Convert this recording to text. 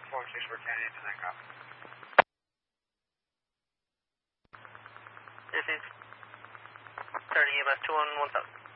Performance for Canyon to that copy. This is 30 EMS 2 on 1000.